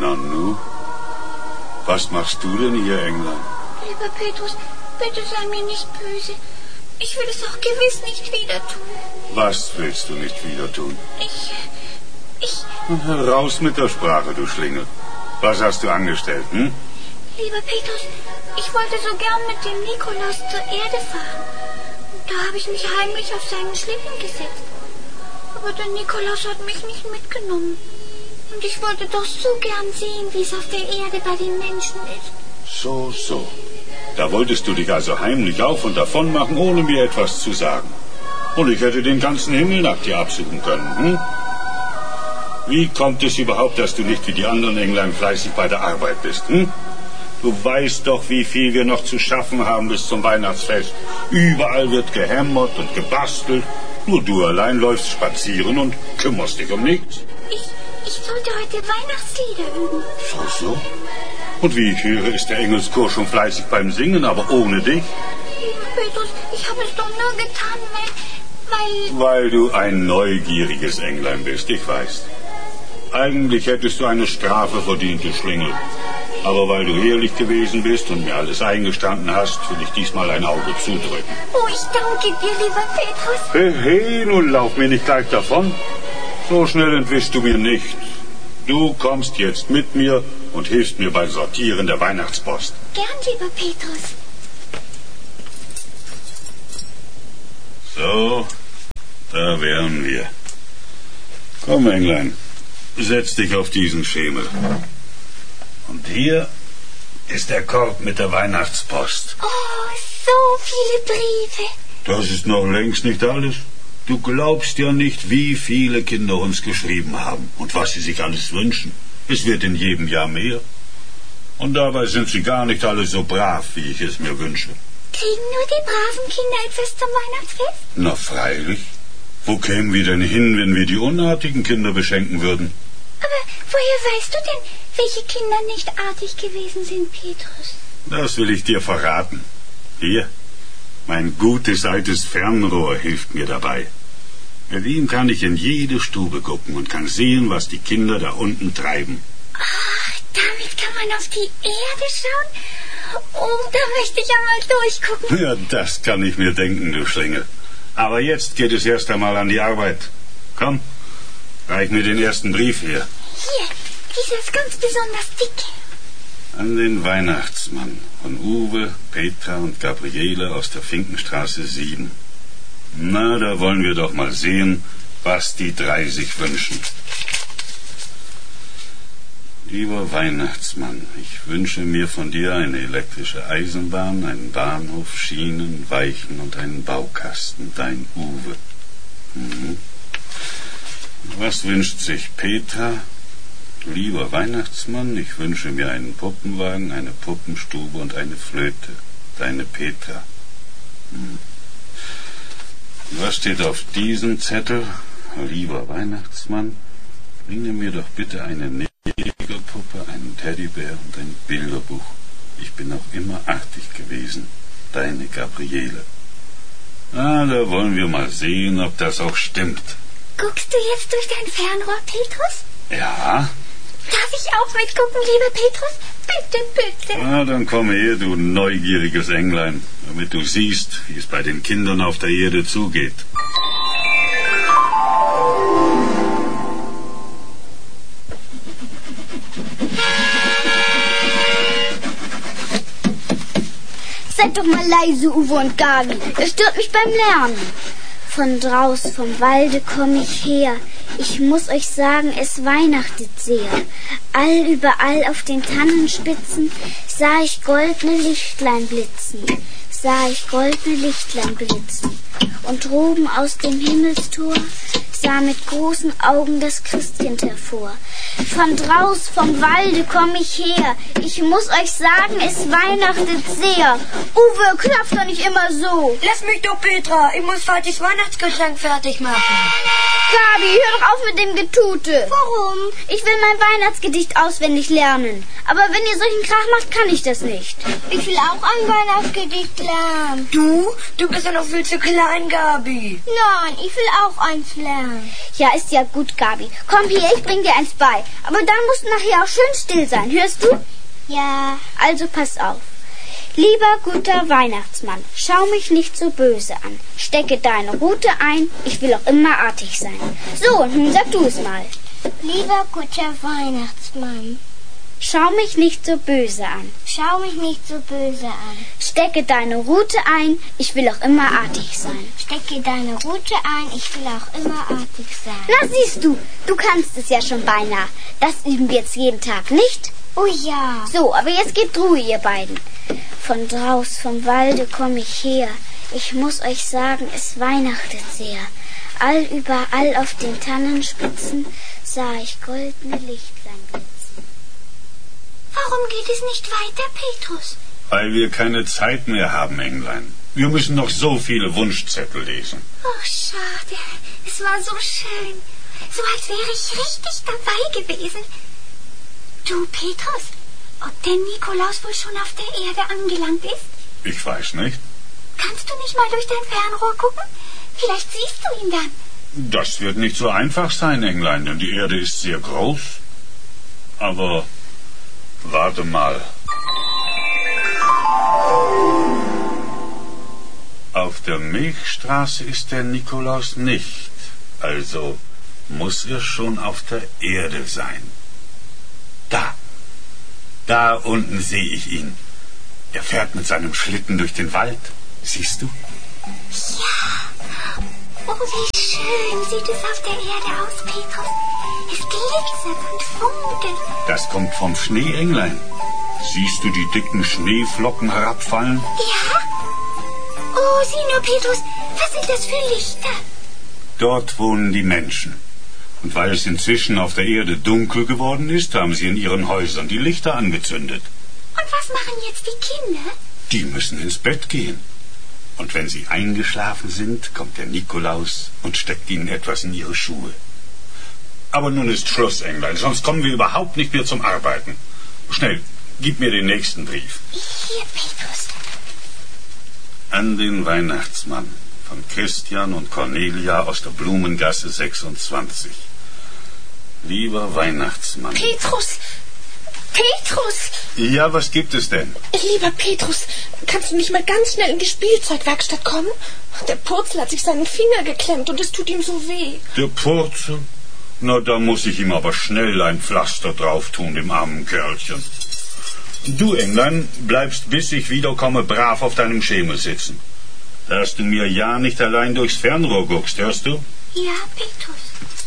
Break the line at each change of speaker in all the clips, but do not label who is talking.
Nanu, was machst du denn hier, Englein?
Lieber Petrus, bitte sei mir nicht böse. Ich will es auch gewiss nicht wieder tun.
Was willst du nicht wieder tun?
Ich...
Raus mit der Sprache, du Schlingel. Was hast du angestellt, hm?
Lieber Petrus, ich wollte so gern mit dem Nikolaus zur Erde fahren. Da habe ich mich heimlich auf seinen Schlitten gesetzt. Aber der Nikolaus hat mich nicht mitgenommen. Und ich wollte doch so gern sehen, wie es auf der Erde bei den Menschen ist.
So. Da wolltest du dich also heimlich auf und davon machen, ohne mir etwas zu sagen. Und ich hätte den ganzen Himmel nach dir absuchen können, hm? Wie kommt es überhaupt, dass du nicht wie die anderen Englein fleißig bei der Arbeit bist, hm? Du weißt doch, wie viel wir noch zu schaffen haben bis zum Weihnachtsfest. Überall wird gehämmert und gebastelt. Nur du allein läufst spazieren und kümmerst dich um nichts.
Ich sollte heute Weihnachtslieder üben.
So? Und wie ich höre, ist der Engelschor schon fleißig beim Singen, aber ohne dich?
Lieber Petrus, ich habe es doch nur getan,
Weil du ein neugieriges Englein bist, ich weiß. Eigentlich hättest du eine Strafe verdient, du Schlingel. Aber weil du ehrlich gewesen bist und mir alles eingestanden hast, will ich diesmal ein Auge zudrücken.
Oh, ich danke dir, lieber Petrus.
Hey, nun lauf mir nicht gleich davon. So schnell entwischst du mir nicht. Du kommst jetzt mit mir und hilfst mir beim Sortieren der Weihnachtspost.
Gern, lieber Petrus.
So, da wären wir. Komm, Englein, setz dich auf diesen Schemel. Und hier ist der Korb mit der Weihnachtspost.
Oh, so viele Briefe.
Das ist noch längst nicht alles. Du glaubst ja nicht, wie viele Kinder uns geschrieben haben und was sie sich alles wünschen. Es wird in jedem Jahr mehr. Und dabei sind sie gar nicht alle so brav, wie ich es mir wünsche.
Kriegen nur die braven Kinder etwas zum Weihnachtsfest?
Na freilich. Wo kämen wir denn hin, wenn wir die unartigen Kinder beschenken würden?
Aber woher weißt du denn, welche Kinder nicht artig gewesen sind, Petrus?
Das will ich dir verraten. Hier, mein gutes altes Fernrohr hilft mir dabei. Mit ihm kann ich in jede Stube gucken und kann sehen, was die Kinder da unten treiben.
Ach, damit kann man auf die Erde schauen? Oh, da möchte ich einmal durchgucken.
Ja, das kann ich mir denken, du Schlingel. Aber jetzt geht es erst einmal an die Arbeit. Komm, reich mir den ersten Brief her.
Hier, dieser ist ganz besonders dick.
An den Weihnachtsmann von Uwe, Petra und Gabriele aus der Finkenstraße 7. Na, da wollen wir doch mal sehen, was die drei sich wünschen. Lieber Weihnachtsmann, ich wünsche mir von dir eine elektrische Eisenbahn, einen Bahnhof, Schienen, Weichen und einen Baukasten, dein Uwe. Was wünscht sich Petra? Lieber Weihnachtsmann, ich wünsche mir einen Puppenwagen, eine Puppenstube und eine Flöte, deine Petra. Was steht auf diesem Zettel? Lieber Weihnachtsmann, bringe mir doch bitte eine Negerpuppe, einen Teddybär und ein Bilderbuch. Ich bin auch immer artig gewesen, deine Gabriele. Da wollen wir mal sehen, ob das auch stimmt.
Guckst du jetzt durch dein Fernrohr, Petrus?
Ja.
Darf ich auch mitgucken, lieber Petrus? Bitte, bitte.
Na, dann komm her, du neugieriges Englein, damit du siehst, wie es bei den Kindern auf der Erde zugeht.
Seid doch mal leise, Uwe und Gabi. Das stört mich beim Lernen. Von draus vom Walde komm ich her. Ich muss euch sagen, es weihnachtet sehr. Überall auf den Tannenspitzen sah ich goldene Lichtlein blitzen. Und droben aus dem Himmelstor sah mit großen Augen das Christkind hervor. Von draus vom Walde komm ich her. Ich muss euch sagen, es weihnachtet sehr. Uwe, klopf doch nicht immer so.
Lass mich doch, Petra. Ich muss falsches Weihnachtsgeschenk fertig machen.
Gabi, hör doch auf mit dem Getute.
Warum?
Ich will mein Weihnachtsgedicht auswendig lernen. Aber wenn ihr solchen Krach macht, kann ich das nicht.
Ich will auch ein Weihnachtsgedicht lernen.
Du bist ja noch viel zu klein, Gabi.
Nein, ich will auch eins lernen.
Ja, ist ja gut, Gabi. Komm hier, ich bring dir eins bei. Aber dann musst du nachher auch schön still sein, hörst du?
Ja.
Also pass auf. Lieber guter Weihnachtsmann, schau mich nicht so böse an. Stecke deine Rute ein, ich will auch immer artig sein. So, nun sag du es mal.
Lieber guter Weihnachtsmann,
Schau mich nicht so böse an.
schau mich nicht so böse an.
Stecke deine Rute ein, ich will auch immer artig sein.
Stecke deine Rute ein, ich will auch immer artig sein.
Na siehst du, du kannst es ja schon beinahe. Das üben wir jetzt jeden Tag, nicht?
Oh ja.
So, aber jetzt gebt Ruhe, ihr beiden. Von draus vom Walde komm ich her. Ich muss euch sagen, es weihnachtet sehr. Überall auf den Tannenspitzen sah ich goldene Lichtlein blitzen.
Warum geht es nicht weiter, Petrus?
Weil wir keine Zeit mehr haben, Englein. Wir müssen noch so viele Wunschzettel lesen.
Ach, schade. Es war so schön. So als wäre ich richtig dabei gewesen. Du, Petrus, ob der Nikolaus wohl schon auf der Erde angelangt ist?
Ich weiß nicht.
Kannst du nicht mal durch dein Fernrohr gucken? Vielleicht siehst du ihn dann.
Das wird nicht so einfach sein, Englein, denn die Erde ist sehr groß. Aber warte mal. Auf der Milchstraße ist der Nikolaus nicht. Also muss er schon auf der Erde sein. Da unten sehe ich ihn. Er fährt mit seinem Schlitten durch den Wald. Siehst du?
Ja. Oh, wie schön sieht es auf der Erde aus, Petrus. Es glitzert und funkelt.
Das kommt vom Schnee, Englein. Siehst du die dicken Schneeflocken herabfallen?
Ja? Oh, sieh nur, Petrus, was sind das für Lichter?
Dort wohnen die Menschen. Und weil es inzwischen auf der Erde dunkel geworden ist, haben sie in ihren Häusern die Lichter angezündet.
Und was machen jetzt die Kinder?
Die müssen ins Bett gehen. Und wenn sie eingeschlafen sind, kommt der Nikolaus und steckt ihnen etwas in ihre Schuhe. Aber nun ist Schluss, Englein, sonst kommen wir überhaupt nicht mehr zum Arbeiten. Schnell, gib mir den nächsten Brief.
Hier, Petrus.
An den Weihnachtsmann von Christian und Cornelia aus der Blumengasse 26. Lieber Weihnachtsmann.
Petrus! Petrus!
Ja, was gibt es denn?
Lieber Petrus, kannst du nicht mal ganz schnell in die Spielzeugwerkstatt kommen? Der Purzel hat sich seinen Finger geklemmt und es tut ihm so weh.
Der Purzel? Na, da muss ich ihm aber schnell ein Pflaster drauf tun, dem armen Kerlchen. Du, Englein, bleibst, bis ich wiederkomme, brav auf deinem Schemel sitzen. Dass du mir ja nicht allein durchs Fernrohr guckst, hörst du?
Ja, Petrus.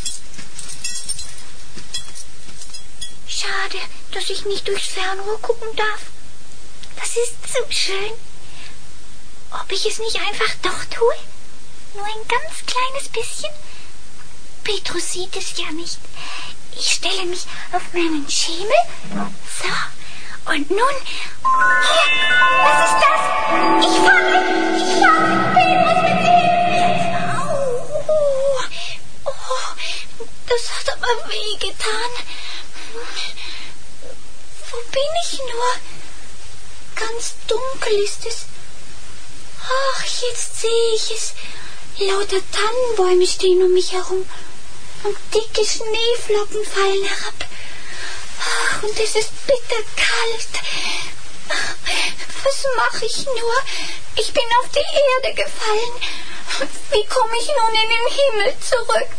Schade, dass ich nicht durchs Fernrohr gucken darf. Das ist so schön. Ob ich es nicht einfach doch tue? Nur ein ganz kleines bisschen? Petrus sieht es ja nicht. Ich stelle mich auf meinen Schemel. So. Und nun... Hier! Was ist das? Ich falle! Petrus, bitte hilf mir! Au! Oh, das hat aber wehgetan. Wo bin ich nur? Ganz dunkel ist es. Ach, jetzt sehe ich es. Lauter Tannenbäume stehen um mich herum. Und dicke Schneeflocken fallen herab. Ach, und es ist bitterkalt. Was mache ich nur? Ich bin auf die Erde gefallen. Wie komme ich nun in den Himmel zurück?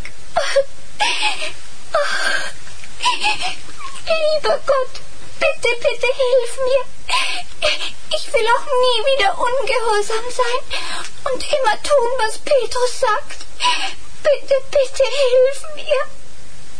Lieber Gott, bitte, bitte hilf mir. Ich will auch nie wieder ungehorsam sein und immer tun, was Petrus sagt. Bitte, bitte hilf mir.